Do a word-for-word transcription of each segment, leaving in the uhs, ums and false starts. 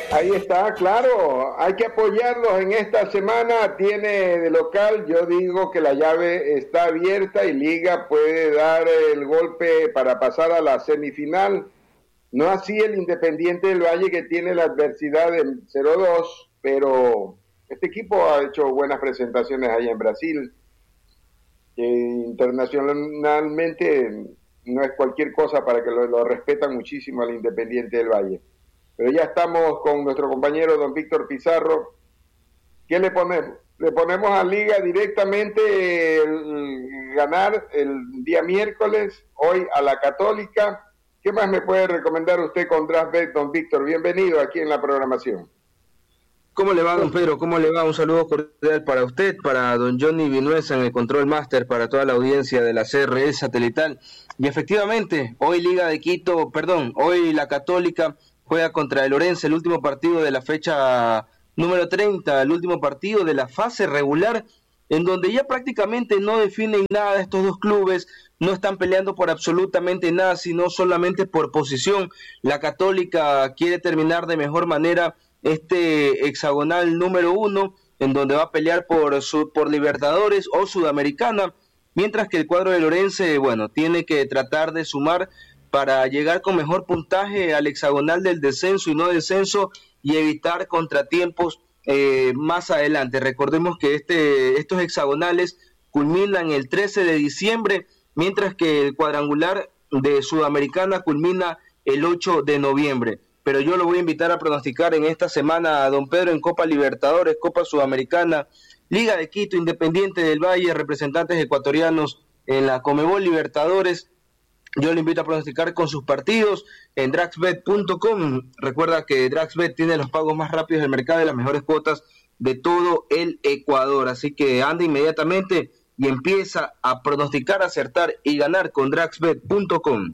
Ahí está, claro, hay que apoyarlos en esta semana, tiene de local, yo digo que la llave está abierta y Liga puede dar el golpe para pasar a la semifinal, no así el Independiente del Valle que tiene la adversidad del cero dos, pero este equipo ha hecho buenas presentaciones allá en Brasil, que internacionalmente no es cualquier cosa para que lo, lo respetan muchísimo al Independiente del Valle. Pero ya estamos con nuestro compañero don Víctor Pizarro. ¿Qué le ponemos? Le ponemos a Liga directamente el ganar el día miércoles, hoy a la Católica. ¿Qué más me puede recomendar usted con DraftBet, don Víctor? Bienvenido aquí en la programación. ¿Cómo le va, don Pedro? ¿Cómo le va? Un saludo cordial para usted, para don Johnny Vinuesa en el Control Master, para toda la audiencia de la C R E satelital. Y efectivamente, hoy Liga de Quito, perdón, hoy la Católica juega contra el Orense, el último partido de la fecha número treinta, el último partido de la fase regular, en donde ya prácticamente no definen nada estos dos clubes, no están peleando por absolutamente nada, sino solamente por posición. La Católica quiere terminar de mejor manera este hexagonal número uno, en donde va a pelear por, su, por Libertadores o Sudamericana, mientras que el cuadro del Orense, bueno, tiene que tratar de sumar para llegar con mejor puntaje al hexagonal del descenso y no descenso y evitar contratiempos eh, más adelante. Recordemos que este, estos hexagonales culminan el trece de diciembre, mientras que el cuadrangular de Sudamericana culmina el ocho de noviembre. Pero yo lo voy a invitar a pronosticar en esta semana a don Pedro en Copa Libertadores, Copa Sudamericana, Liga de Quito, Independiente del Valle, representantes ecuatorianos en la Conmebol Libertadores. Yo le invito a pronosticar con sus partidos en Draxbet punto com. Recuerda que Draxbet tiene los pagos más rápidos del mercado y las mejores cuotas de todo el Ecuador. Así que anda inmediatamente y empieza a pronosticar, acertar y ganar con Draxbet punto com.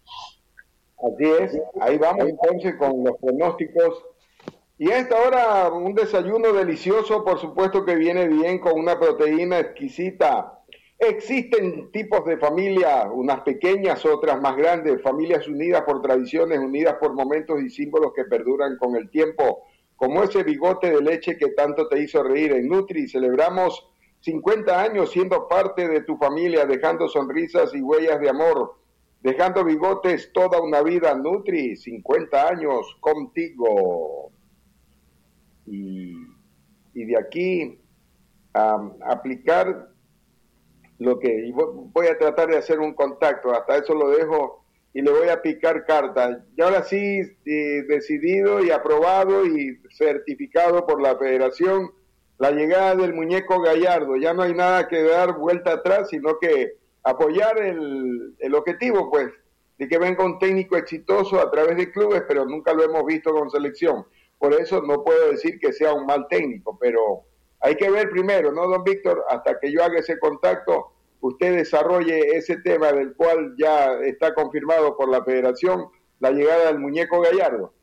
Así es, ahí vamos entonces con los pronósticos. Y a esta hora un desayuno delicioso, por supuesto que viene bien con una proteína exquisita. Existen tipos de familia, unas pequeñas, otras más grandes, familias unidas por tradiciones, unidas por momentos y símbolos que perduran con el tiempo, como ese bigote de leche que tanto te hizo reír. En Nutri celebramos cincuenta años siendo parte de tu familia, dejando sonrisas y huellas de amor, dejando bigotes toda una vida. Nutri, cincuenta años contigo. Y, y de aquí a um, aplicar lo que y voy a tratar de hacer un contacto, hasta eso lo dejo y le voy a picar carta. Y ahora sí, eh, decidido y aprobado y certificado por la Federación, la llegada del muñeco Gallardo. Ya no hay nada que dar vuelta atrás, sino que apoyar el, el objetivo, pues, de que venga un técnico exitoso a través de clubes, pero nunca lo hemos visto con selección. Por eso no puedo decir que sea un mal técnico, pero hay que ver primero, ¿no, don Víctor? Hasta que yo haga ese contacto, usted desarrolle ese tema del cual ya está confirmado por la Federación, la llegada del muñeco Gallardo.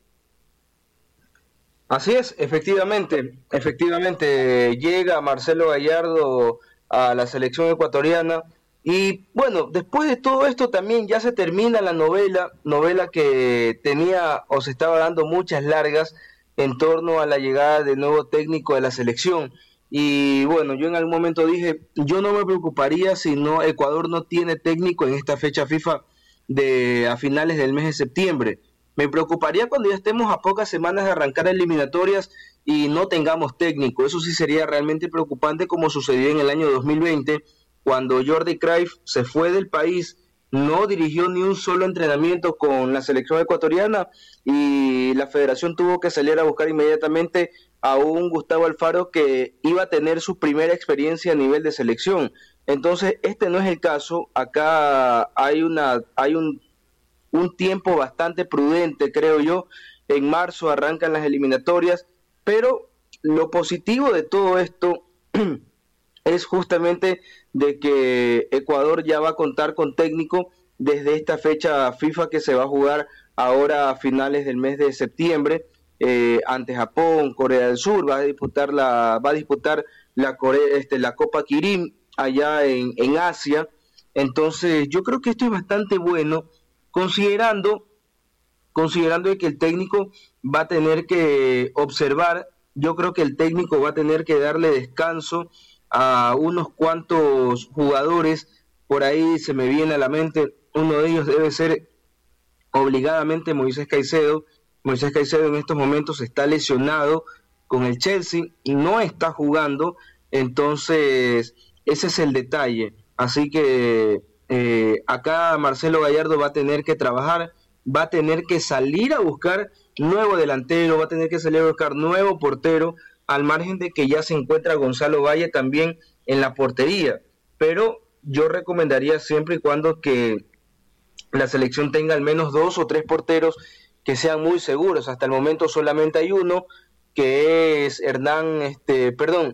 Así es, efectivamente, efectivamente llega Marcelo Gallardo a la selección ecuatoriana y bueno, después de todo esto también ya se termina la novela, novela que tenía o se estaba dando muchas largas en torno a la llegada del nuevo técnico de la selección. Y bueno, yo en algún momento dije, yo no me preocuparía si no Ecuador no tiene técnico en esta fecha FIFA de a finales del mes de septiembre. Me preocuparía cuando ya estemos a pocas semanas de arrancar eliminatorias y no tengamos técnico. Eso sí sería realmente preocupante, como sucedió en el año dos mil veinte, cuando Jordi Cruyff se fue del país, no dirigió ni un solo entrenamiento con la selección ecuatoriana y la federación tuvo que salir a buscar inmediatamente a un Gustavo Alfaro que iba a tener su primera experiencia a nivel de selección. Entonces, este no es el caso. Acá hay una hay un, un tiempo bastante prudente, creo yo. En marzo arrancan las eliminatorias, pero lo positivo de todo esto es justamente de que Ecuador ya va a contar con técnico desde esta fecha FIFA que se va a jugar ahora a finales del mes de septiembre. Eh, ante Japón, Corea del Sur, va a disputar la, va a disputar la Corea, este, la Copa Kirin allá en, en Asia. Entonces, yo creo que esto es bastante bueno, considerando considerando que el técnico va a tener que observar, yo creo que el técnico va a tener que darle descanso a unos cuantos jugadores. Por ahí se me viene a la mente, uno de ellos debe ser obligadamente Moisés Caicedo. Moisés Caicedo en estos momentos está lesionado con el Chelsea, no está jugando, entonces ese es el detalle. Así que eh, acá Marcelo Gallardo va a tener que trabajar, va a tener que salir a buscar nuevo delantero, va a tener que salir a buscar nuevo portero, al margen de que ya se encuentra Gonzalo Valle también en la portería. Pero yo recomendaría siempre y cuando que la selección tenga al menos dos o tres porteros que sean muy seguros. Hasta el momento solamente hay uno, que es Hernán, este, perdón,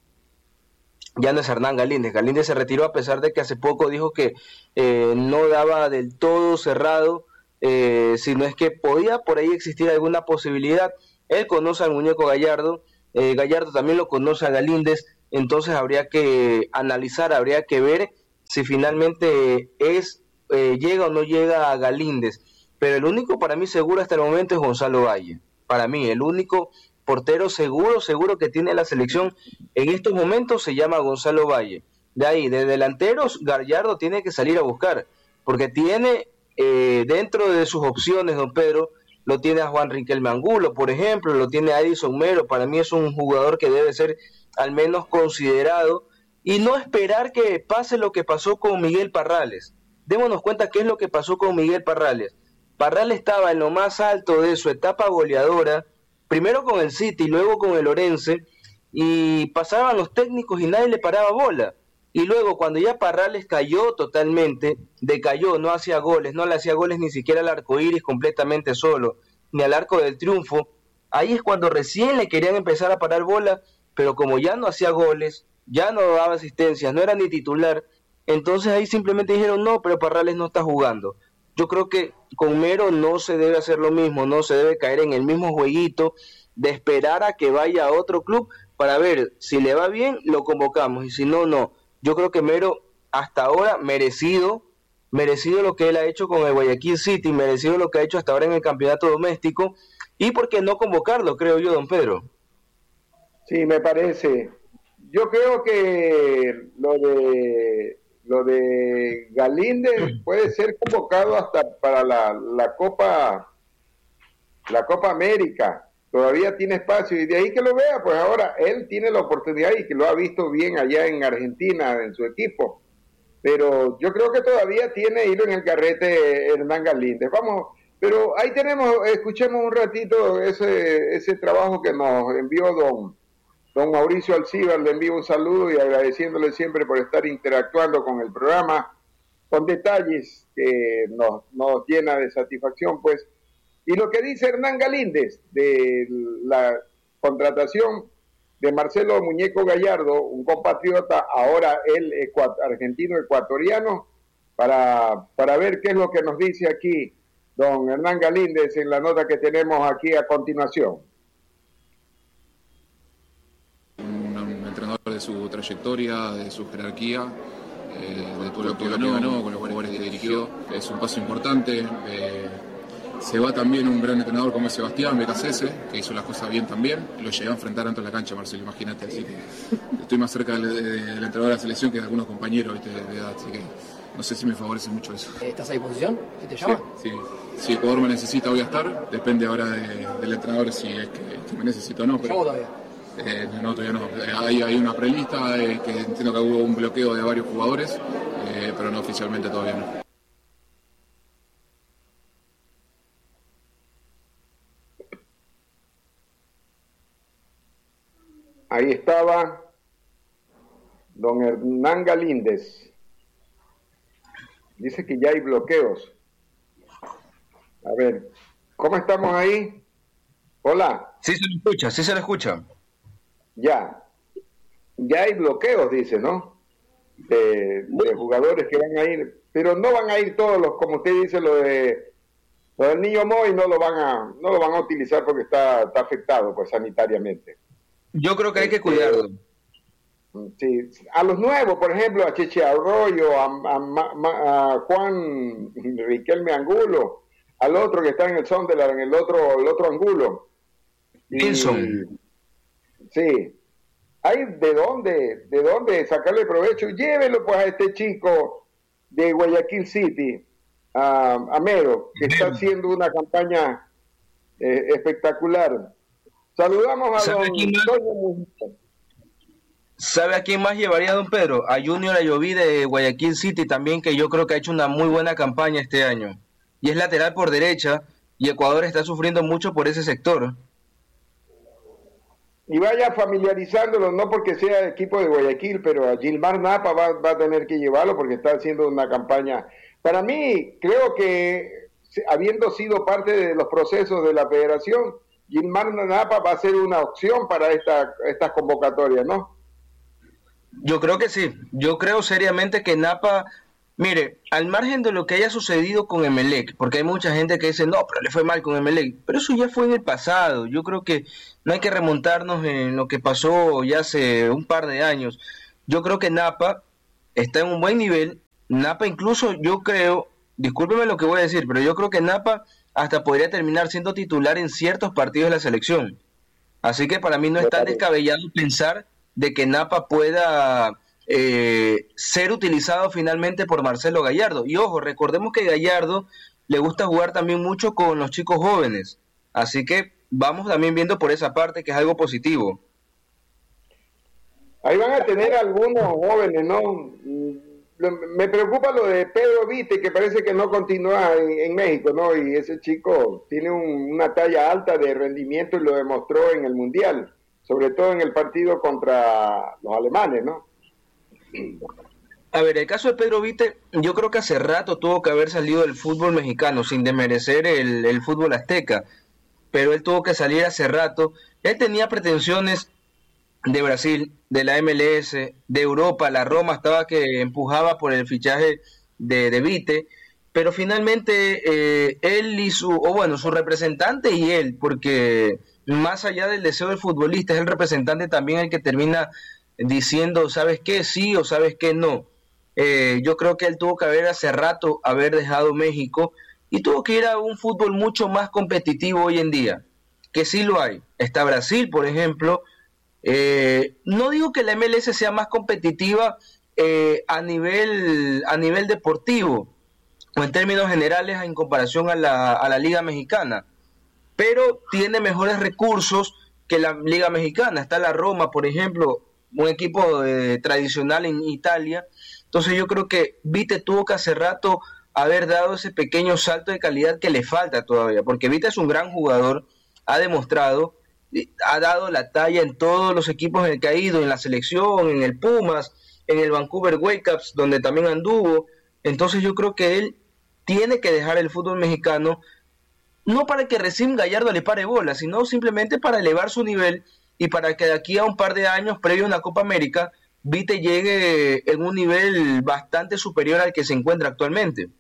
ya no es Hernán Galíndez. Galíndez se retiró a pesar de que hace poco dijo que eh, no daba del todo cerrado, eh, sino es que podía por ahí existir alguna posibilidad. Él conoce al muñeco Gallardo, eh, Gallardo también lo conoce a Galíndez, entonces habría que analizar, habría que ver si finalmente es eh, llega o no llega a Galíndez. Pero el único para mí seguro hasta el momento es Gonzalo Valle. Para mí, el único portero seguro, seguro que tiene la selección en estos momentos se llama Gonzalo Valle. De ahí, de delanteros, Gallardo tiene que salir a buscar, porque tiene eh, dentro de sus opciones, don Pedro, lo tiene a Juan Riquelme Angulo, por ejemplo, lo tiene a Edison Mero. Para mí es un jugador que debe ser al menos considerado, y no esperar que pase lo que pasó con Miguel Parrales. Démonos cuenta qué es lo que pasó con Miguel Parrales. Parrales estaba en lo más alto de su etapa goleadora, primero con el City, luego con el Orense, y pasaban los técnicos y nadie le paraba bola. Y luego cuando ya Parrales cayó totalmente, decayó, no hacía goles, no le hacía goles ni siquiera al arco iris completamente solo, ni al arco del triunfo, ahí es cuando recién le querían empezar a parar bola, pero como ya no hacía goles, ya no daba asistencias, no era ni titular, entonces ahí simplemente dijeron no, pero Parrales no está jugando. Yo creo que con Mero no se debe hacer lo mismo, no se debe caer en el mismo jueguito de esperar a que vaya a otro club para ver si le va bien, lo convocamos, y si no, no. Yo creo que Mero hasta ahora merecido, merecido lo que él ha hecho con el Guayaquil City, merecido lo que ha hecho hasta ahora en el campeonato doméstico, y por qué no convocarlo, creo yo, don Pedro. Sí, me parece. Yo creo que lo de lo de Galíndez puede ser convocado hasta para la, la Copa la Copa América. Todavía tiene espacio y de ahí que lo vea, pues ahora él tiene la oportunidad y que lo ha visto bien allá en Argentina en su equipo. Pero yo creo que todavía tiene hilo en el carrete Hernán Galíndez. Vamos, pero ahí tenemos, escuchemos un ratito ese ese trabajo que nos envió don Don Mauricio Alcíbar. Le envío un saludo y agradeciéndole siempre por estar interactuando con el programa, con detalles que nos, nos llena de satisfacción, pues. Y lo que dice Hernán Galíndez de la contratación de Marcelo Muñeco Gallardo, un compatriota, ahora él argentino-ecuatoriano, para, para ver qué es lo que nos dice aquí don Hernán Galíndez en la nota que tenemos aquí a continuación. De su trayectoria, de su jerarquía, eh, de todo lo que ganó, ganó, con los jugadores que dirigió, es un paso importante. Eh, se va también un gran entrenador como es Sebastián Becasese, que hizo las cosas bien también, lo llegué a enfrentar antes en la cancha, Marcelo, imagínate, así que estoy más cerca del, del entrenador de la selección que de algunos compañeros, ¿viste?, de edad, así que no sé si me favorece mucho eso. ¿Estás a disposición? ¿Si te llama? Sí, sí. Si Ecuador me necesita voy a estar, depende ahora de, del entrenador si es que, que me necesita o no. Pero... todavía? Eh, no, todavía no. Eh, hay, hay una prelista eh, que entiendo que hubo un bloqueo de varios jugadores, eh, pero no oficialmente todavía no. Ahí estaba don Hernán Galíndez. Dice que ya hay bloqueos. A ver, ¿cómo estamos ahí? Hola. Sí se lo escucha, sí se lo escucha. Ya, ya hay bloqueos, dice, ¿no? De, de jugadores que van a ir, pero no van a ir todos los, como usted dice, lo de lo del Niño Moy no lo van a, no lo van a utilizar porque está, está afectado, pues, sanitariamente. Yo creo que hay que cuidarlo. Sí, a los nuevos, por ejemplo, a Cheche Arroyo, a, a, a, a Juan Riquelme Angulo, al otro que está en el Sunderland, en el otro, el otro ángulo. Wilson. Sí. Hay de dónde, de dónde sacarle provecho. Llévelo pues a este chico de Guayaquil City, a, a Mero, que está haciendo una campaña eh, espectacular. Saludamos a don Antonio Mujica. ¿Sabe a quién más llevaría don Pedro? A Junior Ayoví de Guayaquil City también, que yo creo que ha hecho una muy buena campaña este año. Y es lateral por derecha, y Ecuador está sufriendo mucho por ese sector. Y vaya familiarizándolo, no porque sea equipo de Guayaquil, pero a Gilmar Napa va, va a tener que llevarlo porque está haciendo una campaña. Para mí, creo que habiendo sido parte de los procesos de la federación, Gilmar Napa va a ser una opción para esta, estas convocatorias, ¿no? Yo creo que sí, yo creo seriamente que Napa, mire, al margen de lo que haya sucedido con Emelec, porque hay mucha gente que dice, no, pero le fue mal con Emelec, pero eso ya fue en el pasado. Yo creo que no hay que remontarnos en lo que pasó ya hace un par de años. Yo creo que Napa está en un buen nivel. Napa incluso, yo creo, discúlpeme lo que voy a decir, pero yo creo que Napa hasta podría terminar siendo titular en ciertos partidos de la selección. Así que para mí no es tan descabellado pensar de que Napa pueda eh, ser utilizado finalmente por Marcelo Gallardo. Y ojo, recordemos que Gallardo le gusta jugar también mucho con los chicos jóvenes. Así que vamos también viendo por esa parte que es algo positivo. Ahí van a tener algunos jóvenes, ¿no? Me preocupa lo de Pedro Vite, que parece que no continúa en, en México, ¿no? Y ese chico tiene un, una talla alta de rendimiento y lo demostró en el Mundial, sobre todo en el partido contra los alemanes, ¿no? A ver, el caso de Pedro Vite, yo creo que hace rato tuvo que haber salido del fútbol mexicano, sin desmerecer el, el fútbol azteca, pero él tuvo que salir hace rato. Él tenía pretensiones de Brasil, de la M L S, de Europa. La Roma estaba que empujaba por el fichaje de, de Vite, pero finalmente eh, él y su, o bueno, su representante y él, porque más allá del deseo del futbolista, es el representante también el que termina diciendo, ¿sabes qué? Sí o ¿sabes qué? No. Eh, yo creo que él tuvo que haber hace rato haber dejado México y tuvo que ir a un fútbol mucho más competitivo hoy en día, que sí lo hay. Está Brasil, por ejemplo. Eh, no digo que la M L S sea más competitiva eh, a nivel a nivel deportivo o en términos generales en comparación a la, a la Liga Mexicana, pero tiene mejores recursos que la Liga Mexicana. Está la Roma, por ejemplo, un equipo eh, tradicional en Italia. Entonces yo creo que Vite tuvo que hace rato haber dado ese pequeño salto de calidad que le falta todavía, porque Vite es un gran jugador, ha demostrado, ha dado la talla en todos los equipos en el que ha ido, en la selección, en el Pumas, en el Vancouver Whitecaps, donde también anduvo. Entonces yo creo que él tiene que dejar el fútbol mexicano, no para que recién Gallardo le pare bola, sino simplemente para elevar su nivel y para que de aquí a un par de años, previo a una Copa América, Vite llegue en un nivel bastante superior al que se encuentra actualmente.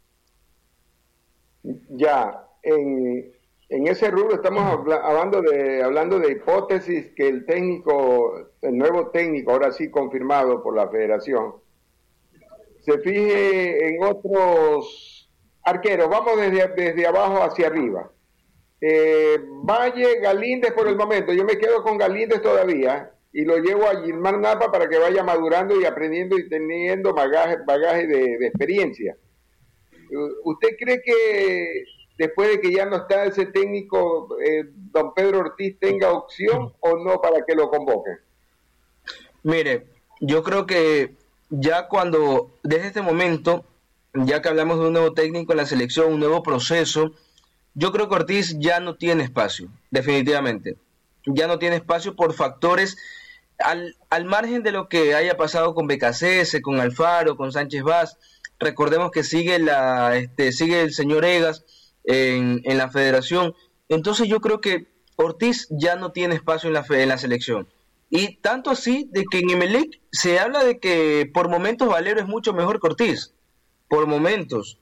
Ya, en, en ese rubro estamos habla, hablando de hablando de hipótesis que el técnico, el nuevo técnico, ahora sí confirmado por la federación, se fije en otros arqueros. Vamos desde, desde abajo hacia arriba. Eh, Valle, Galíndez por el momento. Yo me quedo con Galíndez todavía y lo llevo a Gilmar Napa para que vaya madurando y aprendiendo y teniendo bagaje, bagaje de, de experiencia. ¿Usted cree que después de que ya no está ese técnico, eh, don Pedro Ortiz tenga opción o no para que lo convoque? Mire, yo creo que ya cuando, desde este momento, ya que hablamos de un nuevo técnico en la selección, un nuevo proceso, yo creo que Ortiz ya no tiene espacio, definitivamente. Ya no tiene espacio por factores, al, al margen de lo que haya pasado con Becasese, con Alfaro, con Sánchez Vaz. Recordemos que sigue la este sigue el señor Egas en, en la federación. Entonces yo creo que Ortiz ya no tiene espacio en la, en la selección. Y tanto así de que en Emelec se habla de que por momentos Valero es mucho mejor que Ortiz. Por momentos.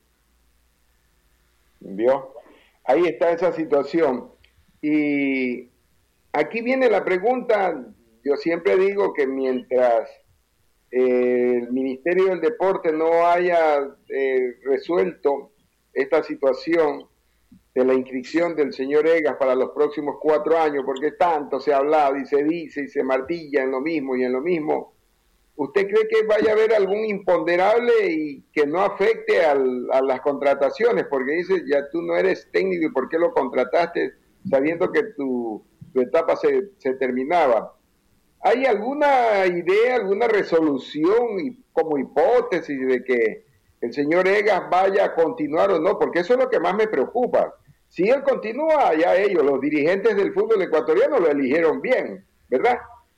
¿Vio? Ahí está esa situación. Y aquí viene la pregunta. Yo siempre digo que mientras eh, el Ministerio del Deporte no haya eh, resuelto esta situación de la inscripción del señor Egas para los próximos cuatro años, porque tanto se ha hablado y se dice y se martilla en lo mismo y en lo mismo. ¿Usted cree que vaya a haber algún imponderable y que no afecte al, a las contrataciones? Porque dice, ya tú no eres técnico y ¿por qué lo contrataste sabiendo que tu, tu etapa se, se terminaba? ¿Hay alguna idea, alguna resolución y como hipótesis de que el señor Egas vaya a continuar o no? Porque eso es lo que más me preocupa. Si él continúa, ya ellos, los dirigentes del fútbol ecuatoriano, lo eligieron bien, ¿verdad?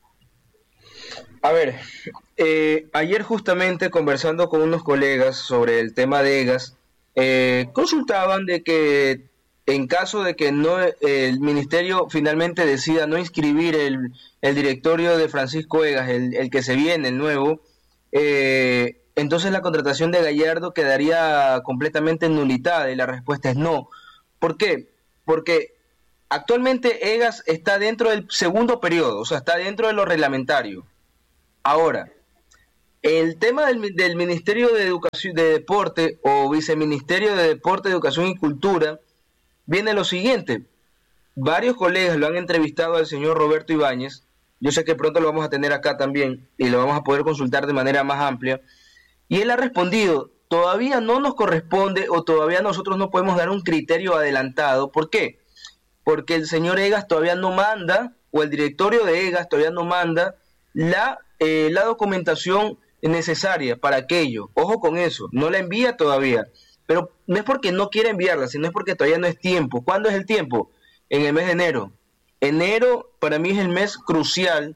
A ver, eh, ayer justamente conversando con unos colegas sobre el tema de Egas, eh, consultaban de que en caso de que no eh, el ministerio finalmente decida no inscribir el, el directorio de Francisco Egas, el, el que se viene, el nuevo, eh, entonces la contratación de Gallardo quedaría completamente nulitada, y la respuesta es no. ¿Por qué? Porque actualmente Egas está dentro del segundo periodo, o sea, está dentro de lo reglamentario. Ahora, el tema del, del Ministerio de Educación, de Deporte o Viceministerio de Deporte, Educación y Cultura, viene lo siguiente. Varios colegas lo han entrevistado al señor Roberto Ibáñez. Yo sé que pronto lo vamos a tener acá también y lo vamos a poder consultar de manera más amplia. Y él ha respondido, todavía no nos corresponde o todavía nosotros no podemos dar un criterio adelantado. ¿Por qué? Porque el señor Egas todavía no manda, o el directorio de Egas todavía no manda la, eh, la documentación necesaria para aquello. Ojo con eso, no la envía todavía. Pero no es porque no quiera enviarla, sino es porque todavía no es tiempo. ¿Cuándo es el tiempo? En el mes de enero. Enero para mí es el mes crucial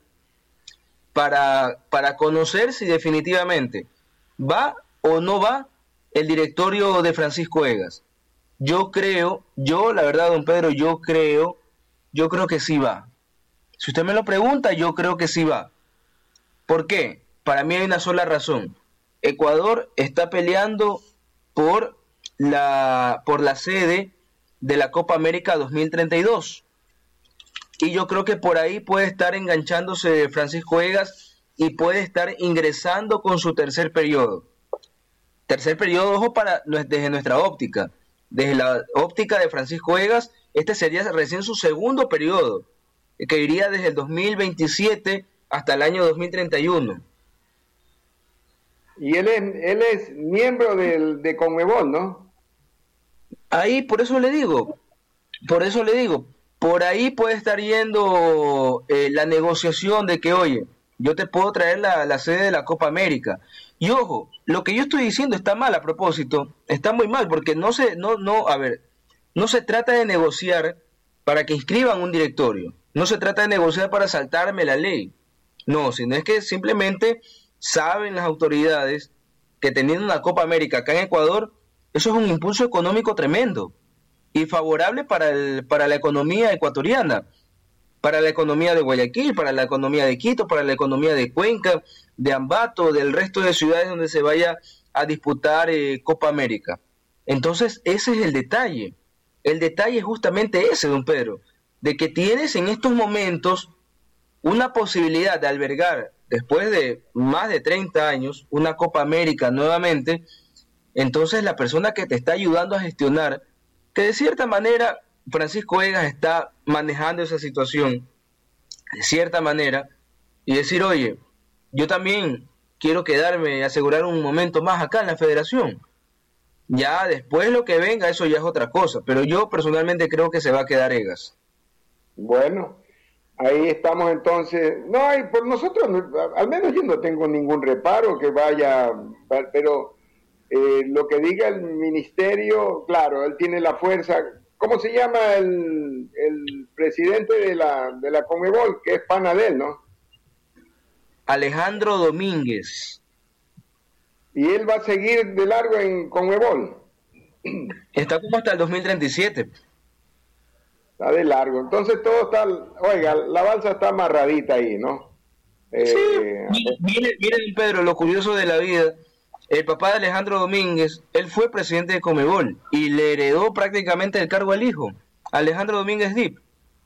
para, para conocer si definitivamente va o no va el directorio de Francisco Egas. Yo creo, yo la verdad, don Pedro, yo creo, yo creo que sí va. Si usted me lo pregunta, yo creo que sí va. ¿Por qué? Para mí hay una sola razón. Ecuador está peleando por la, por la sede de la Copa América dos mil treinta y dos. Y yo creo que por ahí puede estar enganchándose Francisco Egas y puede estar ingresando con su tercer periodo. Tercer periodo, ojo, para, desde nuestra óptica. Desde la óptica de Francisco Egas, este sería recién su segundo periodo, que iría desde el dos mil veintisiete hasta el año dos mil treinta y uno. Y él es, él es miembro del, de Conmebol, ¿no? Ahí, por eso le digo, por eso le digo, por ahí puede estar yendo eh, la negociación de que, oye, yo te puedo traer la, la sede de la Copa América. Y ojo, lo que yo estoy diciendo está mal a propósito, está muy mal, porque no se, no, no, a ver, no se trata de negociar para que inscriban un directorio, no se trata de negociar para saltarme la ley, no, sino es que simplemente saben las autoridades que teniendo una Copa América acá en Ecuador, eso es un impulso económico tremendo y favorable para, el, para la economía ecuatoriana, para la economía de Guayaquil, para la economía de Quito, para la economía de Cuenca, de Ambato, del resto de ciudades donde se vaya a disputar eh, Copa América. Entonces, ese es el detalle. El detalle es justamente ese, don Pedro, de que tienes en estos momentos una posibilidad de albergar, después de más de treinta años, una Copa América nuevamente. Entonces, la persona que te está ayudando a gestionar, que de cierta manera Francisco Egas está manejando esa situación de cierta manera, y decir, oye, yo también quiero quedarme y asegurar un momento más acá en la federación. Ya después lo que venga, eso ya es otra cosa, pero yo personalmente creo que se va a quedar Egas. Bueno, ahí estamos entonces. No hay, por nosotros, al menos yo no tengo ningún reparo que vaya, pero eh, lo que diga el ministerio, claro, él tiene la fuerza. ¿Cómo se llama el, el presidente de la, de la Conmebol? Que es pana de él, ¿no? Alejandro Domínguez. ¿Y él va a seguir de largo en Conmebol? Está como hasta el dos mil treinta y siete. Está de largo. Entonces todo está... Oiga, la balsa está amarradita ahí, ¿no? Eh, sí. Mire, mire, Pedro, lo curioso de la vida... El papá de Alejandro Domínguez, él fue presidente de Conmebol y le heredó prácticamente el cargo al hijo, Alejandro Domínguez Dip.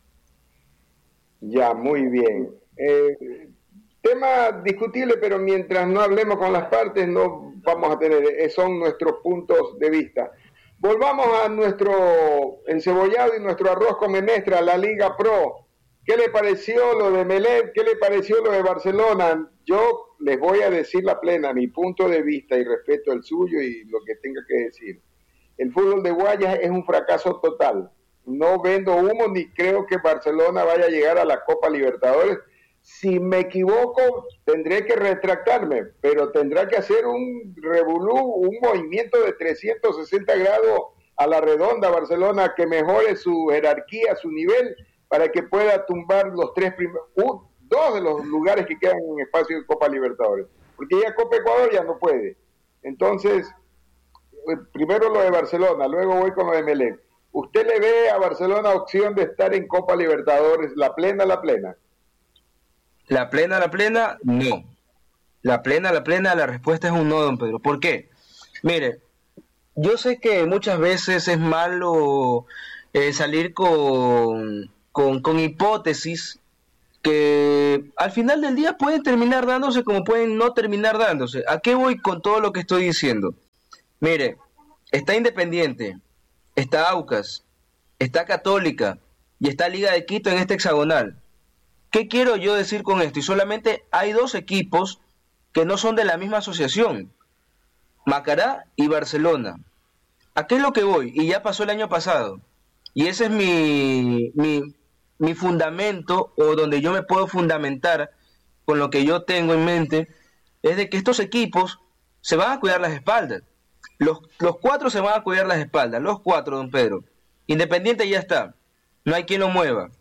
Ya, muy bien. Eh, tema discutible, pero mientras no hablemos con las partes no vamos a tener, son nuestros puntos de vista. Volvamos a nuestro encebollado y nuestro arroz con menestra, la Liga Pro. ¿Qué le pareció lo de Melec? ¿Qué le pareció lo de Barcelona? Yo les voy a decir la plena, mi punto de vista, y respeto el suyo y lo que tenga que decir. El fútbol de Guayas es un fracaso total. No vendo humo ni creo que Barcelona vaya a llegar a la Copa Libertadores. Si me equivoco, tendré que retractarme, pero tendrá que hacer un revolú, un movimiento de trescientos sesenta grados a la redonda Barcelona, que mejore su jerarquía, su nivel, para que pueda tumbar los tres primeros, uh, dos de los lugares que quedan en espacio de Copa Libertadores, porque ya Copa Ecuador ya no puede. Entonces, primero lo de Barcelona, luego voy con lo de Melec. ¿Usted le ve a Barcelona opción de estar en Copa Libertadores, la plena, la plena? La plena, la plena, no. La plena, la plena, la respuesta es un no, don Pedro. ¿Por qué? Mire, yo sé que muchas veces es malo eh, salir con, con, con hipótesis que al final del día pueden terminar dándose como pueden no terminar dándose. ¿A qué voy con todo lo que estoy diciendo? Mire, está Independiente, está Aucas, está Católica y está Liga de Quito en este hexagonal. ¿Qué quiero yo decir con esto? Y solamente hay dos equipos que no son de la misma asociación, Macará y Barcelona. ¿A qué es lo que voy? Y ya pasó el año pasado. Y ese es mi, mi, mi fundamento, o donde yo me puedo fundamentar con lo que yo tengo en mente, es de que estos equipos se van a cuidar las espaldas. Los, los cuatro se van a cuidar las espaldas, los cuatro, don Pedro. Independiente ya está, no hay quien lo mueva.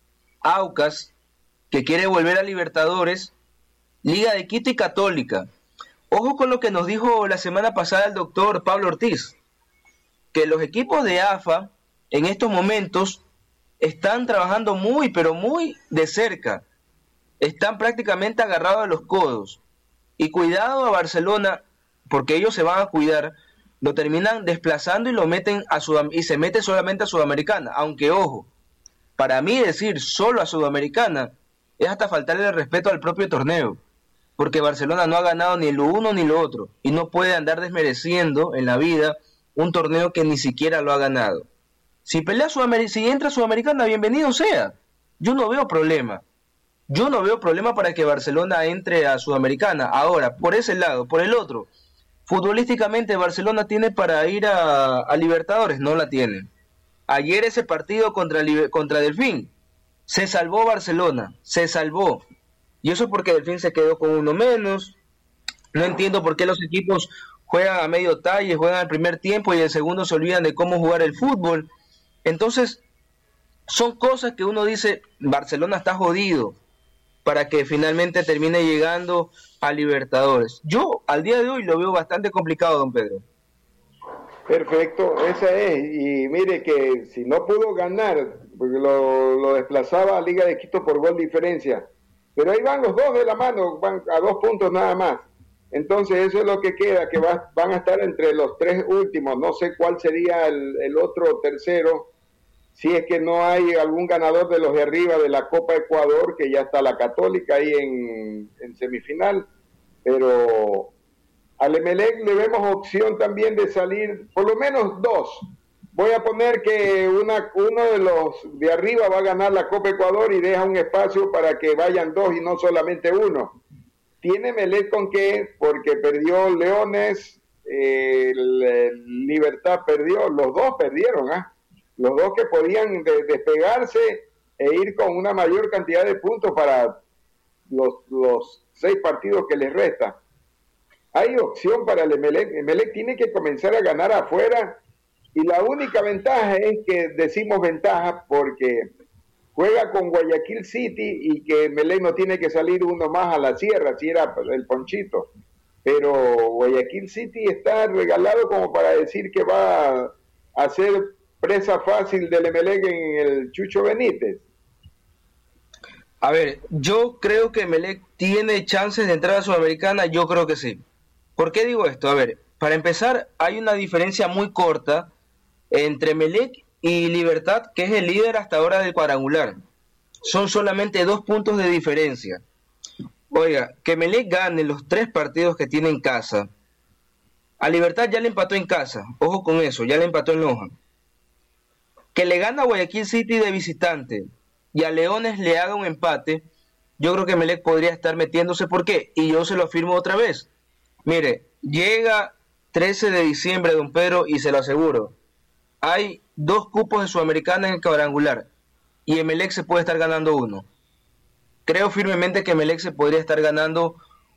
Aucas, que quiere volver a Libertadores, Liga de Quito y Católica. Ojo con lo que nos dijo la semana pasada el doctor Pablo Ortiz, que los equipos de A F A en estos momentos están trabajando muy, pero muy de cerca. Están prácticamente agarrados a los codos. Y cuidado a Barcelona, porque ellos se van a cuidar, lo terminan desplazando y lo meten a Sudam- y se mete solamente a Sudamericana. Aunque, ojo, para mí decir solo a Sudamericana es hasta faltarle el respeto al propio torneo, porque Barcelona no ha ganado ni lo uno ni lo otro, y no puede andar desmereciendo en la vida un torneo que ni siquiera lo ha ganado. Si pelea Sudamer- si entra Sudamericana, bienvenido sea. Yo no veo problema. Yo no veo problema para que Barcelona entre a Sudamericana. Ahora, por ese lado, por el otro, futbolísticamente Barcelona tiene para ir a, a Libertadores, no la tiene. Ayer ese partido contra, contra Delfín, se salvó Barcelona, se salvó. Y eso porque Delfín se quedó con uno menos. No entiendo por qué los equipos juegan a medio talle, juegan al primer tiempo y el segundo se olvidan de cómo jugar el fútbol. Entonces, son cosas que uno dice, Barcelona está jodido para que finalmente termine llegando a Libertadores. Yo al día de hoy lo veo bastante complicado, don Pedro. Perfecto, esa es. Y mire que si no pudo ganar, porque lo, lo desplazaba a Liga de Quito por gol diferencia, pero ahí van los dos de la mano, van a dos puntos nada más. Entonces eso es lo que queda, que va, van a estar entre los tres últimos. No sé cuál sería el, el otro tercero, si es que no hay algún ganador de los de arriba de la Copa Ecuador, que ya está la Católica ahí en, en semifinal, pero al Emelec le vemos opción también de salir, por lo menos dos. Voy a poner que una, uno de los de arriba va a ganar la Copa Ecuador y deja un espacio para que vayan dos y no solamente uno. ¿Tiene Emelec con qué? Porque perdió Leones, eh, el Libertad perdió, los dos perdieron, ¿ah? ¿eh? Los dos que podían de, despegarse e ir con una mayor cantidad de puntos para los, los seis partidos que les resta. Hay opción para el Emelec. Emelec tiene que comenzar a ganar afuera y la única ventaja es que decimos ventaja porque juega con Guayaquil City y que Emelec no tiene que salir uno más a la sierra, si era el Ponchito. Pero Guayaquil City está regalado como para decir que va a ser presa fácil del Emelec en el Chucho Benítez. A ver, yo creo que Emelec tiene chances de entrar a Sudamericana, yo creo que sí. ¿Por qué digo esto? A ver, para empezar, hay una diferencia muy corta entre Emelec y Libertad, que es el líder hasta ahora del cuadrangular. Son solamente dos puntos de diferencia. Oiga, que Emelec gane los tres partidos que tiene en casa A Libertad ya le empató en casa, ojo con eso, ya le empató en Loja. Que le gana a Guayaquil City de visitante y a Leones le haga un empate, yo creo que Emelec podría estar metiéndose. ¿Por qué? Y yo se lo afirmo otra vez. Mire, llega trece de diciembre, don Pedro, y se lo aseguro, hay dos cupos de Sudamericana en el cuadrangular y Emelec se puede estar ganando uno. Creo firmemente que Emelec se podría estar ganando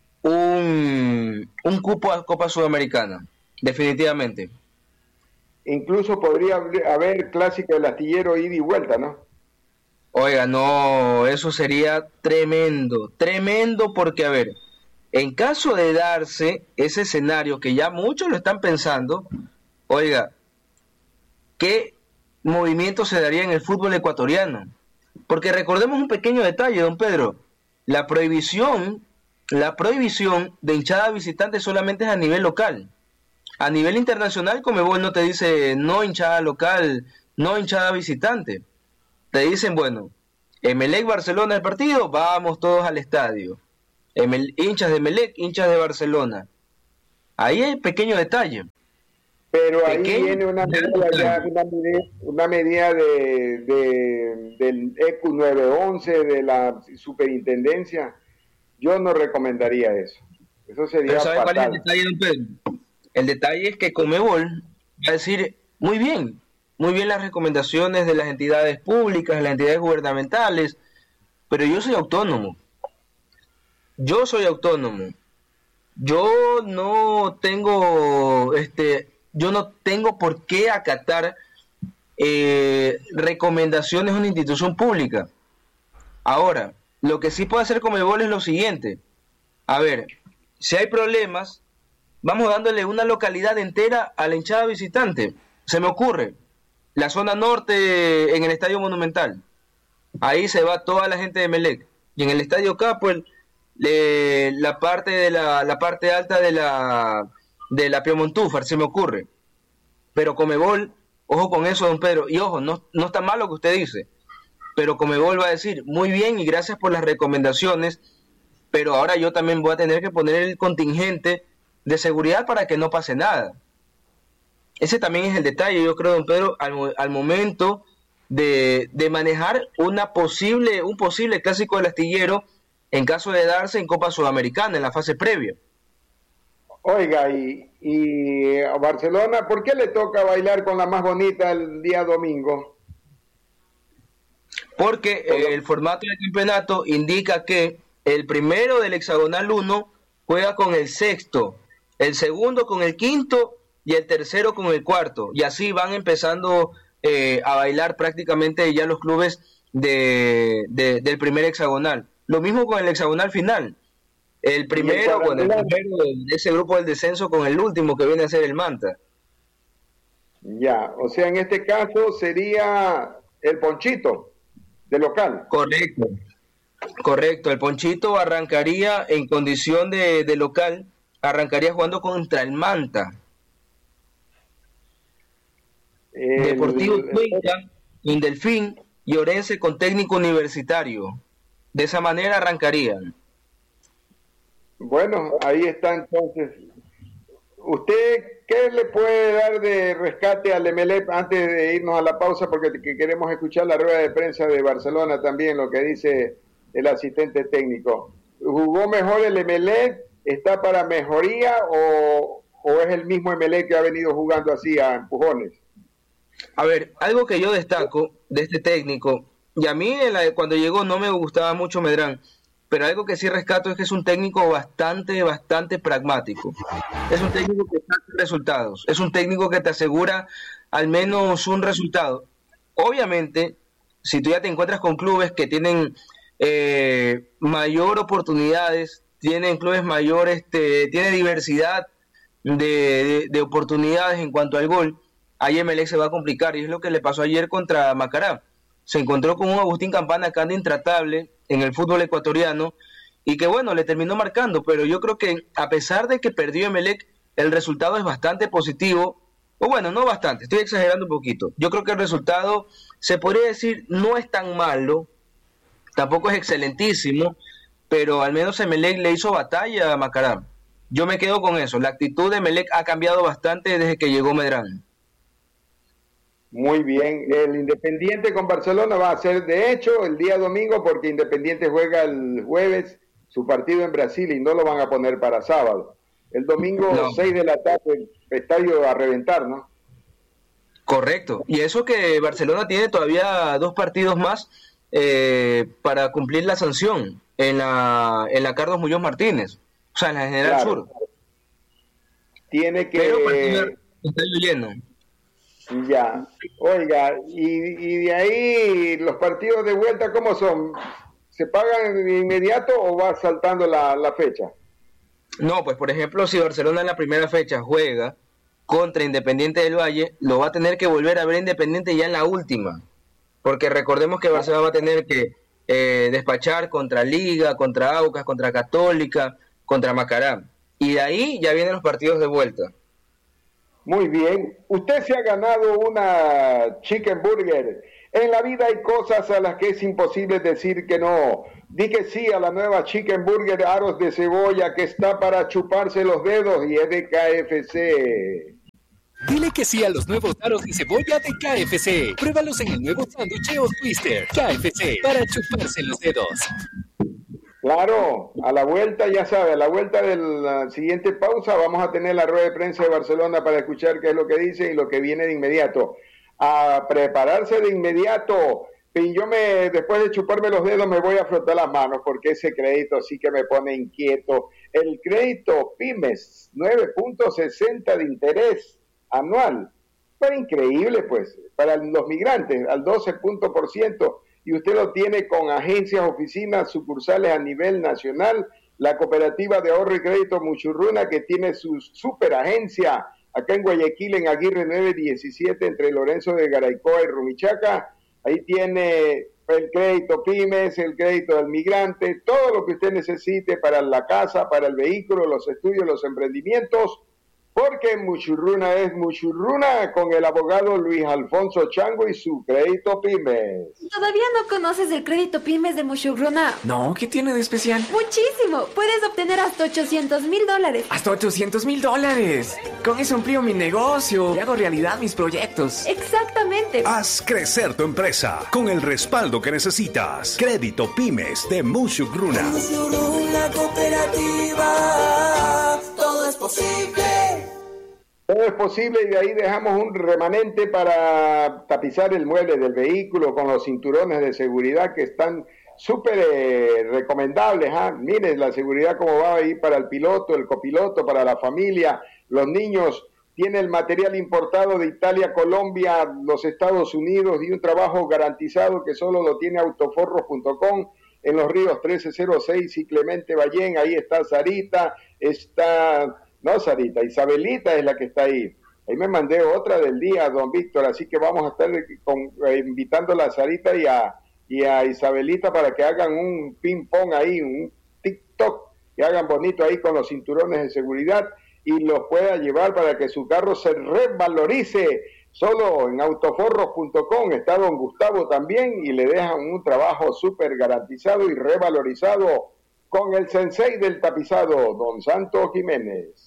un, un cupo a Copa Sudamericana, definitivamente. Incluso podría haber clásico del astillero ida y vuelta, ¿no? Oiga, no, eso sería tremendo, tremendo porque, a ver, en caso de darse ese escenario que ya muchos lo están pensando, oiga, ¿qué movimiento se daría en el fútbol ecuatoriano? Porque recordemos un pequeño detalle, don Pedro, la prohibición, la prohibición de hinchada visitante solamente es a nivel local. A nivel internacional, Conmebol no te dice no hinchada local, no hinchada visitante. Te dicen, bueno, Emelec Barcelona el partido, vamos todos al estadio. Emel, hinchas de Emelec, hinchas de Barcelona. Ahí hay pequeño detalle. Pero ahí Pequeño, viene una medida, ya, una medida, una medida de, de, del E Q nueve once, de la superintendencia. Yo no recomendaría eso. Eso sería fatal. ¿Cuál es el detalle, don Pedro? El detalle es que Conmebol va a decir, muy bien, muy bien las recomendaciones de las entidades públicas, de las entidades gubernamentales, pero yo soy autónomo. Yo soy autónomo. Yo no tengo, este, yo no tengo por qué acatar eh, recomendaciones de una institución pública. Ahora, lo que sí puede hacer Conmebol es lo siguiente. A ver, si hay problemas, vamos dándole una localidad entera a la hinchada visitante. Se me ocurre, la zona norte en el Estadio Monumental. Ahí se va toda la gente de Emelec. Y en el Estadio K, pues, le, la parte de la, la parte alta de la de la Piemontúfar, se me ocurre. Pero Conmebol, ojo con eso, don Pedro, y ojo, no, no está mal lo que usted dice, pero Conmebol va a decir, muy bien y gracias por las recomendaciones, pero ahora yo también voy a tener que poner el contingente de seguridad para que no pase nada. Ese también es el detalle, yo creo, don Pedro, al, al momento de, de manejar una posible, un posible clásico del astillero en caso de darse en Copa Sudamericana, en la fase previa. Oiga, y, y a Barcelona, ¿por qué le toca bailar con la más bonita el día domingo? Porque eh, el formato del campeonato indica que el primero del hexagonal uno juega con el sexto, el segundo con el quinto y el tercero con el cuarto, y así van empezando eh, a bailar prácticamente ya los clubes de, de, del primer hexagonal. Lo mismo con el hexagonal final, el primero con el primero de ese grupo del descenso con el último que viene a ser el Manta. Ya, o sea, en este caso sería el Ponchito de local. Correcto, correcto, el Ponchito arrancaría en condición de, de local, arrancaría jugando contra el Manta. El, Deportivo Cuenca, Indelfín y Orense con técnico universitario. De esa manera arrancarían. Bueno, ahí está entonces. ¿Usted qué le puede dar de rescate al Emelec antes de irnos a la pausa? Porque que queremos escuchar la rueda de prensa de Barcelona también, lo que dice el asistente técnico. ¿Jugó mejor el Emelec? ¿Está para mejoría o, o es el mismo Emelec que ha venido jugando así a empujones? A ver, algo que yo destaco de este técnico, y a mí cuando llegó no me gustaba mucho Medrán, pero algo que sí rescato es que es un técnico bastante, bastante pragmático. Es un técnico que saca resultados, es un técnico que te asegura al menos un resultado. Obviamente, si tú ya te encuentras con clubes que tienen eh, mayor oportunidades, tienen clubes mayores, este, tiene diversidad de, de, de oportunidades en cuanto al gol, ahí Emelec se va a complicar, y es lo que le pasó ayer contra Macará. Se encontró con un Agustín Campana que anda intratable en el fútbol ecuatoriano y que bueno, le terminó marcando, pero yo creo que a pesar de que perdió Emelec, el resultado es bastante positivo, o bueno, no bastante, estoy exagerando un poquito. Yo creo que el resultado, se podría decir, no es tan malo, tampoco es excelentísimo, pero al menos Emelec le hizo batalla a Macará. yo me quedo con eso. La actitud de Emelec ha cambiado bastante desde que llegó Medrán. Muy bien, el Independiente con Barcelona va a ser de hecho el día domingo porque Independiente juega el jueves su partido en Brasil y no lo van a poner para sábado. El domingo no. seis de la tarde, el estadio a reventar, ¿no? Correcto, y eso que Barcelona tiene todavía dos partidos más eh, para cumplir la sanción en la, en la Carlos Muñoz Martínez, o sea, en la General claro. Sur. Tiene que... Pero partido está lleno. Ya, oiga, y, y de ahí los partidos de vuelta, ¿cómo son? ¿Se pagan de inmediato o va saltando la, la fecha? No, pues por ejemplo, si Barcelona en la primera fecha juega contra Independiente del Valle, lo va a tener que volver a ver Independiente ya en la última, porque recordemos que Barcelona va a tener que eh, despachar contra Liga, contra Aucas, contra Católica, contra Macará, y de ahí ya vienen los partidos de vuelta. Muy bien. Usted se ha ganado una chicken burger. En la vida hay cosas a las que es imposible decir que no. Di que sí a la nueva chicken burger aros de cebolla que está para chuparse los dedos y es de K F C. Dile que sí a los nuevos aros de cebolla de K F C. Pruébalos en el nuevo sándwich o twister. K F C, para chuparse los dedos. Claro, a la vuelta, ya sabe, a la vuelta de la siguiente pausa vamos a tener la rueda de prensa de Barcelona para escuchar qué es lo que dice y lo que viene de inmediato. A prepararse de inmediato. Y yo me, después de chuparme los dedos me voy a frotar las manos porque ese crédito sí que me pone inquieto. El crédito Pymes, nueve punto sesenta de interés anual. Pero increíble pues, para los migrantes, al doce punto por ciento. Y usted lo tiene con agencias, oficinas, sucursales a nivel nacional, la cooperativa de ahorro y crédito Muchurruna, que tiene su superagencia acá en Guayaquil, en Aguirre nueve diecisiete, entre Lorenzo de Garaycoa y Rumichaca. Ahí tiene el crédito Pymes, el crédito del migrante, todo lo que usted necesite para la casa, para el vehículo, los estudios, los emprendimientos, porque Muchurruna es Muchurruna con el abogado Luis Alfonso Chango y su crédito Pymes. ¿Todavía no conoces el crédito Pymes de Muchurruna? No, ¿qué tiene de especial? Muchísimo, puedes obtener hasta ochocientos mil dólares. ¿Hasta ochocientos mil dólares? Con eso amplío mi negocio y hago realidad mis proyectos. Exactamente. Haz crecer tu empresa con el respaldo que necesitas. Crédito Pymes de Muchurruna. Muchurruna cooperativa, todo es posible. Todo es posible y de ahí dejamos un remanente para tapizar el mueble del vehículo con los cinturones de seguridad que están súper eh, recomendables. ¿eh? Miren la seguridad cómo va ahí para el piloto, el copiloto, para la familia, los niños. Tiene el material importado de Italia, Colombia, los Estados Unidos y un trabajo garantizado que solo lo tiene autoforros punto com en los ríos trece cero seis y Clemente Ballén. Ahí está Sarita, está... No, Sarita, Isabelita es la que está ahí. Ahí me mandé otra del día, don Víctor, así que vamos a estar con, eh, invitándola a Sarita y a, y a Isabelita para que hagan un ping-pong ahí, un TikTok, que hagan bonito ahí con los cinturones de seguridad y los pueda llevar para que su carro se revalorice. Solo en autoforros punto com está don Gustavo también y le dejan un trabajo súper garantizado y revalorizado con el sensei del tapizado, don Santo Jiménez.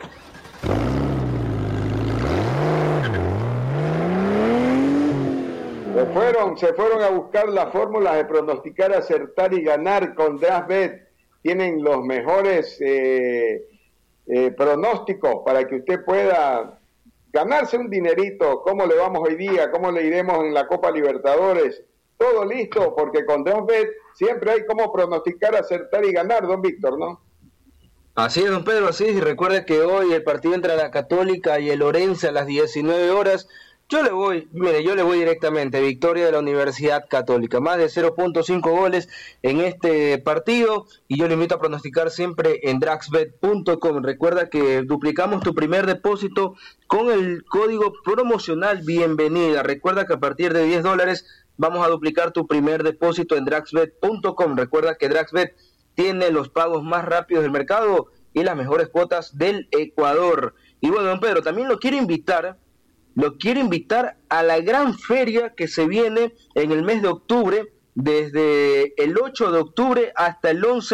Se fueron, se fueron a buscar las fórmulas de pronosticar, acertar y ganar con DraftBet. Tienen los mejores eh, eh, pronósticos para que usted pueda ganarse un dinerito. ¿Cómo le vamos hoy día? ¿Cómo le iremos en la Copa Libertadores? Todo listo, porque con DraftBet siempre hay como pronosticar, acertar y ganar, don Víctor, ¿no? Así es, don Pedro, así es. Y recuerde que hoy el partido entre la Católica y el Orense a las diecinueve horas. Yo le voy, mire, yo le voy directamente, victoria de la Universidad Católica, más de cero punto cinco goles en este partido, y yo le invito a pronosticar siempre en draxbet punto com. Recuerda que duplicamos tu primer depósito con el código promocional bienvenida. Recuerda que a partir de diez dólares vamos a duplicar tu primer depósito en draxbet punto com. Recuerda que DraxBet tiene los pagos más rápidos del mercado y las mejores cuotas del Ecuador. Y bueno, don Pedro, también lo quiero invitar Lo quiero invitar a la gran feria que se viene en el mes de octubre, desde el ocho de octubre hasta el once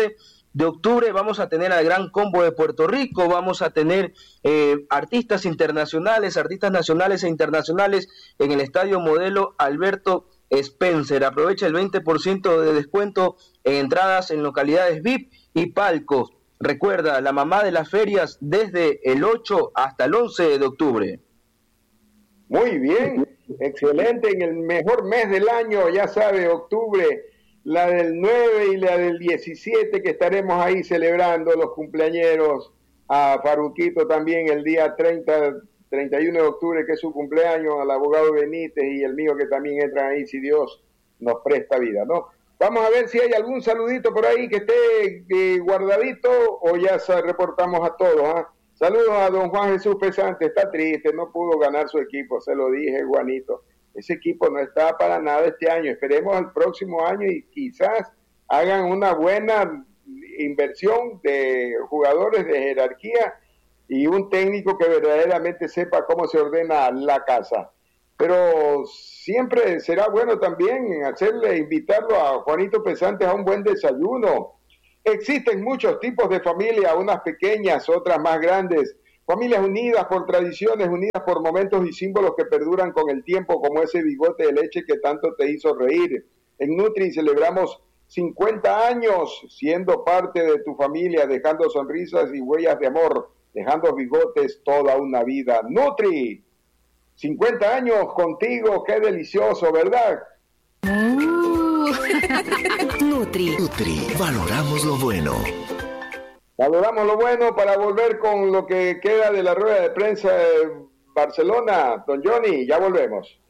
de octubre vamos a tener al Gran Combo de Puerto Rico, vamos a tener eh, artistas internacionales, artistas nacionales e internacionales en el Estadio Modelo Alberto Spencer. Aprovecha el veinte por ciento de descuento en entradas en localidades V I P y palcos. Recuerda, la mamá de las ferias desde el ocho hasta el once de octubre. Muy bien, excelente, en el mejor mes del año, ya sabe, octubre, la del nueve y la del diecisiete, que estaremos ahí celebrando los cumpleañeros, a Faruquito también el día treinta, treinta y uno de octubre, que es su cumpleaños, al abogado Benítez y el mío que también entran ahí, si Dios nos presta vida, ¿no? Vamos a ver si hay algún saludito por ahí que esté eh, guardadito, o ya se reportamos a todos, ¿ah? ¿eh? Saludos a don Juan Jesús Pesante, está triste, no pudo ganar su equipo, se lo dije, Juanito. Ese equipo no está para nada este año, esperemos el próximo año y quizás hagan una buena inversión de jugadores de jerarquía y un técnico que verdaderamente sepa cómo se ordena la casa. Pero siempre será bueno también hacerle, invitarlo a Juanito Pesante a un buen desayuno. Existen muchos tipos de familia, unas pequeñas, otras más grandes, familias unidas por tradiciones, unidas por momentos y símbolos que perduran con el tiempo, como ese bigote de leche que tanto te hizo reír. En Nutri celebramos cincuenta años siendo parte de tu familia, dejando sonrisas y huellas de amor, dejando bigotes toda una vida. Nutri, cincuenta años contigo, qué delicioso, ¿verdad? Uh. Nutri. Nutri, valoramos lo bueno. Valoramos lo bueno para volver con lo que queda de la rueda de prensa de Barcelona. Don Johnny, ya volvemos.